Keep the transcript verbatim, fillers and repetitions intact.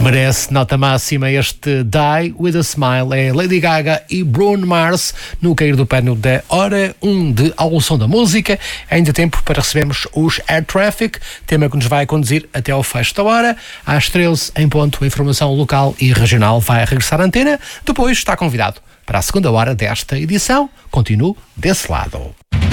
Merece nota máxima este Die With A Smile. É Lady Gaga e Bruno Mars no cair do pano da hora um de Ao Som da Música. Ainda tempo para recebermos os Air Traffic, tema que nos vai conduzir até ao fecho da hora. Às treze em ponto, a informação local e regional vai regressar à antena. Depois está convidado para a segunda hora desta edição. Continuo desse lado.